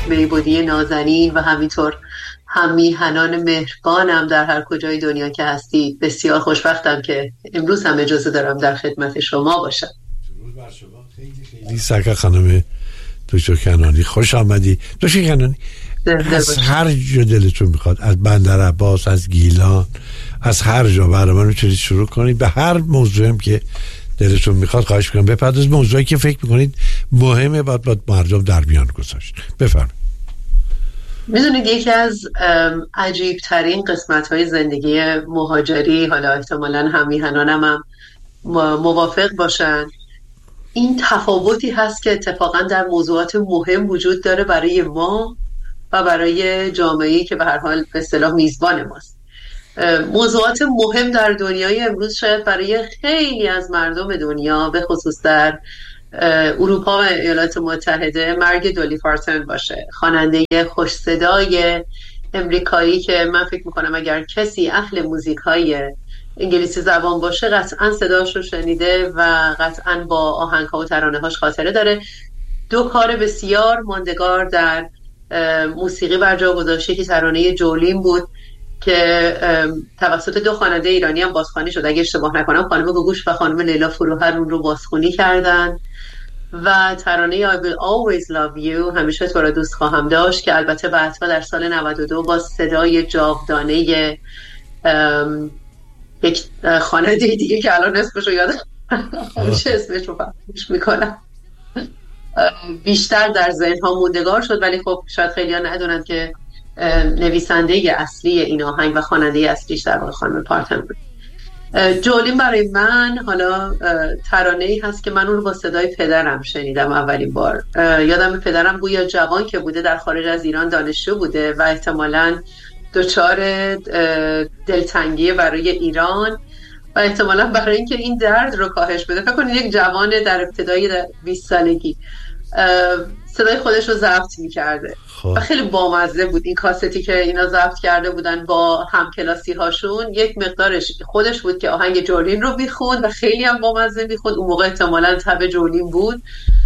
میبودی نازنین و همینطور هم میهنان مهربانم در هر کجای دنیا که هستی. بسیار خوشبختم که امروز هم اجازه دارم در خدمت شما باشم. درود بر شما. خیلی سکه خانم دکتر کنانی، خوش آمدی. دکتر کنانی، از هر جا دلتون میخواد، از بندر عباس، از گیلان، از هر جا برنامه میتونید شروع کنید. به هر موضوعی که دلتون میخواد خواهش میکنم بپردازید، موضوعی که فکر میکنید مهمه باید مردم در میان گذاشت. بفرمایید. میدونید یکی از عجیب ترین قسمت های زندگی مهاجری، حالا احتمالاً هم میهنانم هم موافق باشن، این تفاوتی هست که اتفاقا در موضوعات مهم وجود داره برای ما و برای جامعه‌ای که به هر حال به اصطلاح میزبان ماست. موضوعات مهم در دنیای امروز شاید برای خیلی از مردم دنیا، به خصوص در اروپا و ایالات متحده، مرگ دولی پارتون باشه، خواننده خوش صدای امریکایی که من فکر میکنم اگر کسی اهل موزیک های انگلیسی زبان باشه قطعا صداش رو شنیده و قطعا با آهنگ ها و ترانه هاش خاطره داره. دو کار بسیار ماندگار در موسیقی بر جا گذاشته که ترانه جولین بود که توسط دو خواننده ایرانی هم بازخوانی شد، اگه اشتباه نکنم خانم گوگوش و خانم لیلا فروهر اون رو بازخوانی کردن، و ترانه I Will Always Love You، همیشه تو را دوست خواهم داشت، که البته بعدها در سال 92 با صدای جاودانه یک خواننده دیگه که الان اسمش رو یادم همیشه اسمش رو فراموش میکنم بیشتر در ذهن‌ها موندگار شد. ولی خب شاید خیلی‌ها ندونن که نویسنده اصلی این آهنگ و خواننده اصلیش در واقع خانم پارتون بود. جولین برای من حالا ترانه‌ای هست که من اون رو با صدای پدرم شنیدم اولین بار. یادم پدرم گویا جوان که بوده در خارج از ایران دانشجو بوده و احتمالاً دچار دلتنگی برای ایران و احتمالاً برای اینکه این درد رو کاهش بده، فکر کنید یک جوان در ابتدای 20 سالگی صدای خودش رو ضبط می‌کرده و خیلی بامزه بود. این کاستی که اینا ضبط کرده بودن با همکلاسی هاشون، یک مقدارش خودش بود که آهنگ جولین رو میخوند و خیلی هم بامزه میخوند. اون موقع احتمالاً تب جولین بود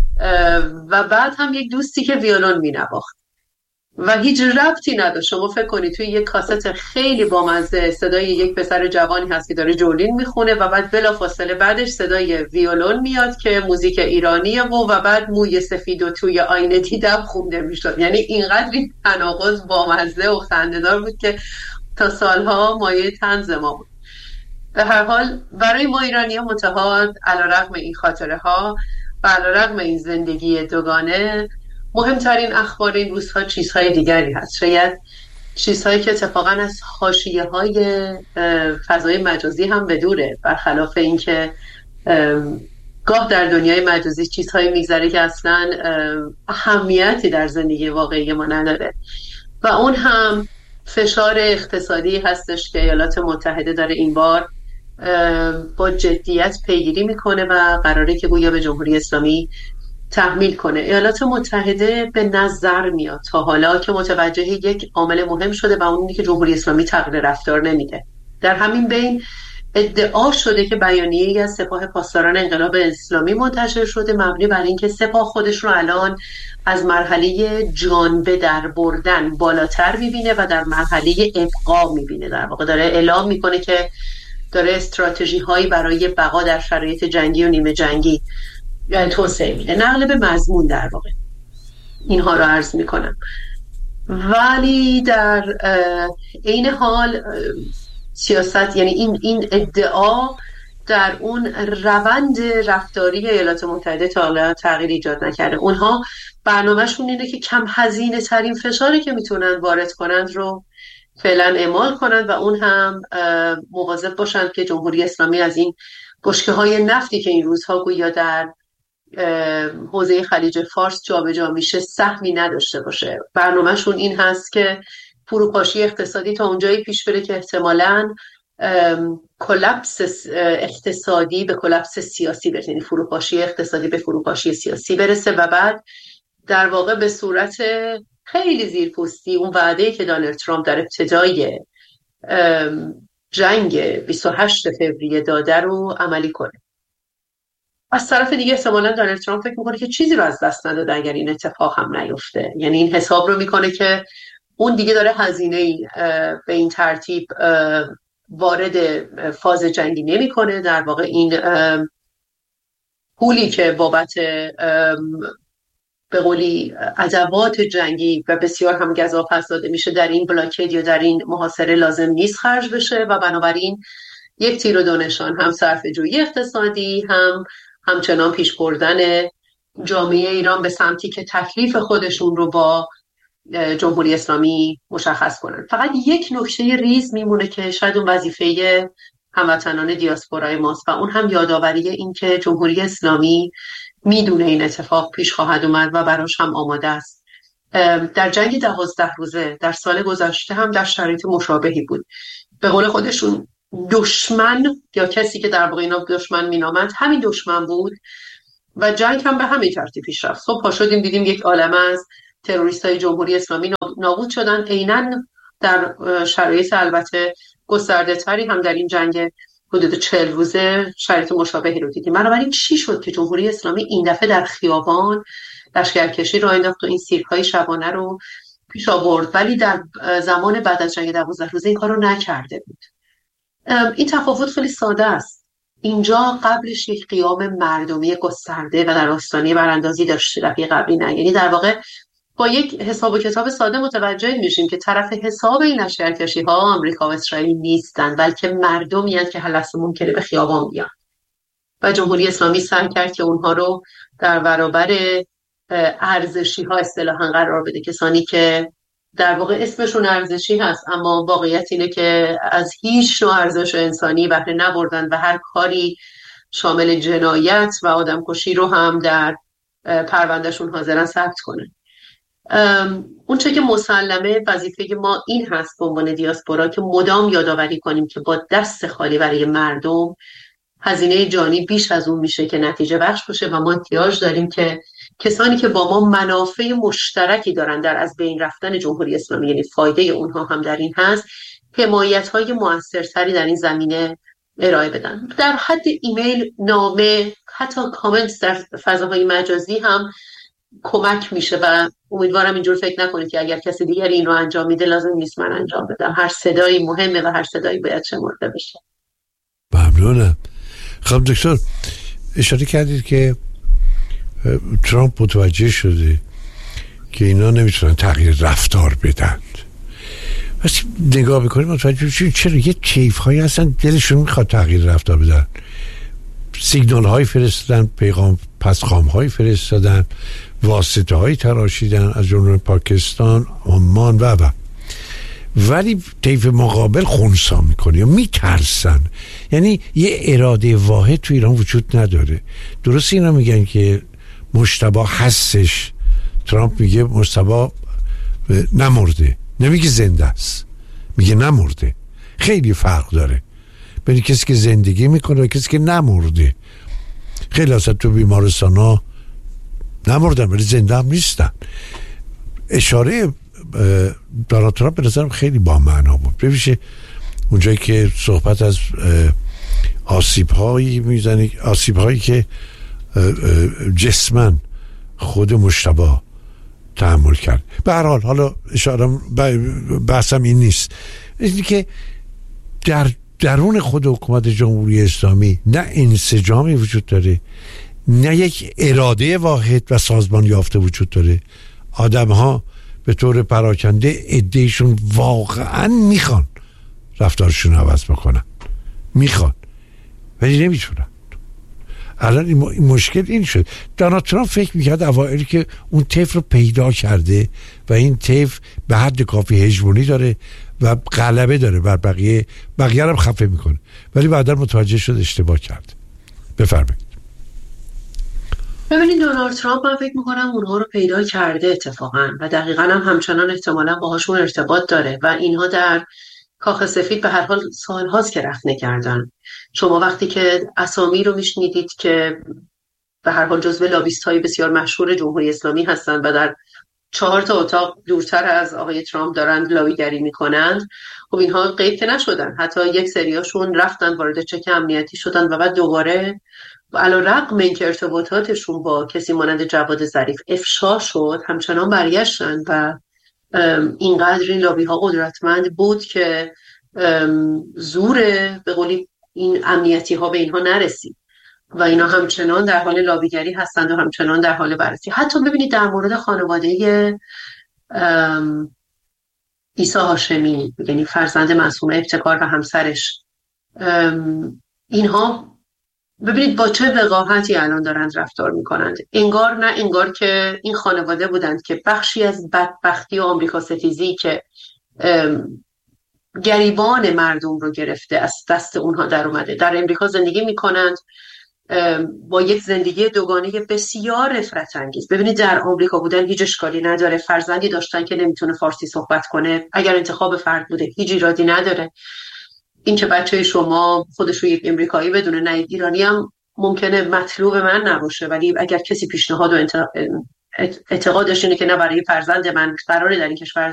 و بعد هم یک دوستی که ویولون مینواخت و هیچ ربطی نداشت. شما فکر کنید توی یک کاست خیلی بامزه صدای یک پسر جوانی هست که داره جولین میخونه و بعد بلافاصله بعدش صدای ویولون میاد که موزیک ایرانیه و بعد موی سفید و توی آینه دیدم خونده میشد. یعنی اینقدر تناقض بامزه و خنده‌دار بود که تا سالها مایه طنز ما بود. به هر حال برای ما ایرانی‌ها منتها علیرغم این خاطره ها و علیرغم این زندگی دوگانه، مهمترین اخبار این روزها چیزهای دیگری هست، شاید چیزهایی که اتفاقا از حاشیه‌های فضای مجازی هم بدوره، برخلاف اینکه گاه در دنیای مجازی چیزهایی میگذره که اصلا اهمیتی در زندگی واقعی ما نداره و اون هم فشار اقتصادی هستش که ایالات متحده داره این بار با جدیت پیگیری میکنه و قراره که گویا به جمهوری اسلامی تحمیل کنه. ایالات متحده به نظر میاد تا حالا که متوجه یک عامل مهم شده و اون اینه که جمهوری اسلامی تغییر رفتار نمیده. در همین بین ادعا شده که بیانیه‌ای از سپاه پاسداران انقلاب اسلامی منتشر شده مبنی بر اینکه سپاه خودش رو الان از مرحله جان به در بردن بالاتر میبینه و در مرحله ابقا میبینه. در واقع داره اعلام میکنه که داره استراتژی هایی برای بقا در شرایط جنگی و نیمه جنگی توسعه میده. نقل به مضمون در واقع اینها رو عرض میکنم. ولی در عین حال سیاست، یعنی این ادعا در اون روند رفتاری ایالات متحده تا حالا تغییر ایجاد نکرده. اونها برنامهشون اینه که کم هزینه ترین فشاری که میتونن وارد کنند رو فعلا اعمال کنند و اون هم مواظب باشند که جمهوری اسلامی از این بشکه های نفتی که این روزها گویا در حوزه خلیج فارس جابجا میشه سهمی نداشته باشه. برنامهشون این هست که فروپاشی اقتصادی تا اونجایی پیش بره که احتمالاً کلاپس اقتصادی به کلاپس سیاسی برسه، یعنی فروپاشی اقتصادی به فروپاشی سیاسی برسه و بعد در واقع به صورت خیلی زیرپوستی اون وعده‌ای که دونالد ترامپ در ابتدای جنگ 28 فوریه داده رو عملی کنه. از طرف دیگه احتمالاً دونالد ترامپ فکر میکنه که چیزی رو از دست نداده اگر این اتفاق هم نیفته. یعنی این حساب رو میکنه که اون دیگه داره هزینه‌ای به این ترتیب وارد فاز جنگی نمیکنه. در واقع این پولی که بابت به قولی ادوات جنگی و بسیار هم گزافه داده میشه در این بلاکید یا در این محاصره لازم نیست خرج بشه و بنابراین یک تیر و دو نشان، هم صرفه‌جویی اقتصادی، همچنان پیش بردن جامعه ایران به سمتی که تکلیف خودشون رو با جمهوری اسلامی مشخص کنن. فقط یک نکته ریز میمونه که شاید اون وظیفه هموطنان دیاسپورای ماست و اون هم یادآوری این که جمهوری اسلامی میدونه این اتفاق پیش خواهد اومد و براش هم آماده است. در جنگ 12 روزه در سال گذشته هم در شرایط مشابهی بود. به قول خودشون دشمن یا کسی که در واقع اینا دشمن مینامند همین دشمن بود و جنگ هم به همین ترتیب پیش رفت. صبح پا شدیم دیدیم یک عالمه از تروریستای جمهوری اسلامی نابود شدن، عیناً در شرایط البته گسترده تری هم در این جنگ حدود 40 روزه شرایط مشابهی رو دیدیم. بنابراین چی شد که جمهوری اسلامی این دفعه در خیابان لشکرکشی راه انداخت و این سیرک‌های شبانه رو پیش آورد، ولی در زمان بعد از جنگ 12 روزه این کار رو نکرده بود؟ این تفاوت خیلی ساده است. اینجا قبلش یک قیام مردمی گسترده و در آستانه براندازی داشته، دفعه قبلی نه. یعنی در واقع با یک حساب و کتاب ساده متوجه میشیم که طرف حساب این لشکرکشی ها آمریکا و اسرائیل نیستن، بلکه مردمی هستند که هر لحظه ممکنه به خیابان بیان و جمهوری اسلامی سعی کرد که اونها رو در برابر ارزشی ها اصطلاحاً قرار بده، کسانی که در واقع اسمشون ارزشی هست اما واقعیت اینه که از هیچ نوع ارزش انسانی بهره نبردن و هر کاری شامل جنایت و آدمکشی رو هم در پروندهشون حاضرن ثبت کنن. اون چه که مسلمه وظیفه ما این هست به عنوان دیاسپورا که مدام یادآوری کنیم که با دست خالی برای مردم هزینه جانی بیش از اون میشه که نتیجه بخش باشه و ما احتیاج داریم که کسانی که با ما منافع مشترکی دارن در از بین رفتن جمهوری اسلامی، یعنی فایده اونها هم در این هست، حمایت‌های موثرتری در این زمینه ارائه بدن. در حد ایمیل، نامه، حتی کامنت در فضاهای مجازی هم کمک میشه و امیدوارم اینجور فکر نکنید که اگر کسی دیگری این رو انجام میده لازم نیست من انجام بدم. هر صدایی مهمه و هر صدایی باید شمرده بشه. ممنونم. خب دکتر اشاره کردید که ترامپ متوجه شده که اینا نمیتونن تغییر رفتار بدن. وقتی نگاه بکنیم متوجه میشیم چرا یه کیف‌هایی هستن دلشون میخواد تغییر رفتار بدن، سیگنال های فرستادن، پیغام پسخام های فرستادن، واسطه های تراشیدن از جمله پاکستان، عمان و ولی طیف مقابل خنثی میکنه یا میترسن. یعنی یه اراده واحد تو ایران وجود نداره. درست اینا میگن که مجتبی هستش، ترامپ میگه مجتبی نمرده، نمیگه زنده است، میگه نمرده. خیلی فرق داره بین کسی که زندگی میکنه و کسی که نمرده. خیلی اصلا تو بیمارستان ها نمردن ولی زنده هم نیستن. اشاره دونالد ترامپ به نظرم خیلی با معنا بود. ببینید اونجایی که صحبت از آسیب هایی که جسمن خود مجتبی تحمل کرد. به هر حال حالا اشاره بحثم این نیست، اینی که در درون خود حکومت جمهوری اسلامی نه انسجامی وجود داره، نه یک اراده واحد و سازمان یافته وجود داره. آدم ها به طور پراکنده عده‌شون واقعا میخوان رفتارشون عوض بکنن، میخوان ولی نمیتونن. الان این مشکل این شد. دونالد ترامپ فکر میکرد اوایل که اون طیف رو پیدا کرده و این طیف به حد کافی هژمونی داره و غلبه داره بر بقیه هم خفه میکنه، ولی بعدا متوجه شد اشتباه کرد. بفرمایید. ببینید دونالد ترامپ من فکر میکنم اونها رو پیدا کرده اتفاقا و دقیقا هم همچنان احتمالا باهاشون ارتباط داره و اینها در کاخ سفید به هر حال سالهاست که رخنه کردن. شما وقتی که اسامی رو میشنیدید که به هر حال جزو لابیست های بسیار مشهور جمهوری اسلامی هستند و در 4 تا اتاق دورتر از آقای ترامپ دارند لابیگری میکنند، خب اینها غیب که نشدن. حتی یک سریاشون رفتن وارد چک امنیتی شدن و بعد دوباره علیرغم اینکه ارتباطاتشون با کسی مانند جواد ظریف افشا شد، همچنان برگشتن و اینقدر این لابی ها قدرتمند بود که زور به قولی این امنیتی ها به اینها نرسید و اینا همچنان در حال لابیگری هستند و همچنان در حال بررسی. حتی ببینید در مورد خانواده عیسی هاشمی، یعنی فرزند معصومه ابتکار و همسرش، اینها ببینید با چه وقاحتی الان دارند رفتار میکنند. انگار که این خانواده بودند که بخشی از بدبختی و آمریکا ستیزی که گریبان مردم رو گرفته از دست اونها در اومده، در امریکا زندگی میکنند با یک زندگی دوگانه بسیار نفرت انگیز. ببینید در آمریکا بودن هیچ اشکالی نداره، فرزندی داشتن که نمیتونه فارسی صحبت کنه، اگر انتخاب فرد بوده هیچ ایرادی نداره. این که بچه شما خودش رو یک امریکایی بدونه نه ایرانی هم ممکنه مطلوب من نباشه، ولی اگر کسی پیشنهاد و اعتقادش اینه که نه برای فرزند من قراره در این کشور